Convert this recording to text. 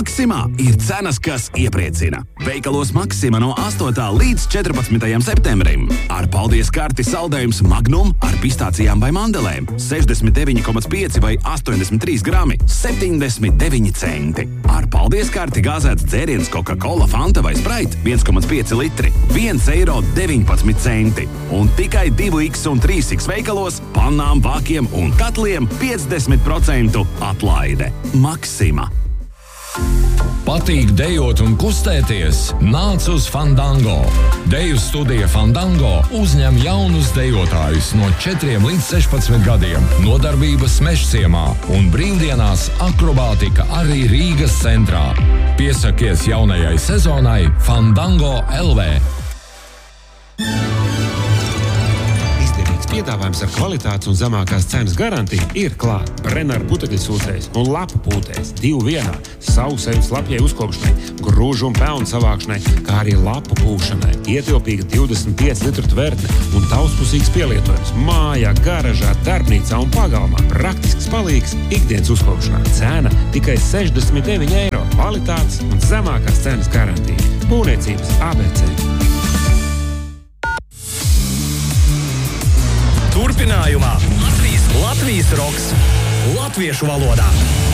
Maksimā ir cenas, kas iepriecina. Veikalos Maksima no 8. līdz 14. septembrim. Ar paldies karti saldējums Magnum ar pistācijām vai mandelēm 69,5 vai 83 grami 79 centi. Ar paldies karti gāzēts dzēriens Coca-Cola, Fanta vai Sprite 1,5 litri 1,19 centi. Un tikai 2X un 3X veikalos pannām, vākiem un katliem 50% atlaide. Maksima. Patīk dejot un kustēties? Nāc uz Fandango! Deju studija Fandango uzņem jaunus dejotājus no 4 līdz 16 gadiem, nodarbības Mežciemā un brīvdienās akrobātika arī Rīgas centrā. Piesakies jaunajai sezonai Fandango LV. Piedāvājums ar kvalitātes un zemākās cenas garantiju ir klāt. Brenner putekļsūcējs un lapu pūtējs 2 vienā, sausējums lapjai uzkopšanai, grūžu un pelnu savākšanai, kā arī lapu pūšanai. Ietilpīga 25 litru tvertne un daudzpusīgs pielietojums mājā, garažā, darbnīcā un pagalmā. Praktisks palīgs ikdienas uzkopšanā. Cena tikai 69 eiro. Kvalitātes un zemākās cenas garantija. Būvniecības ABC. Turpinājumā Latvijas roks latviešu valodā.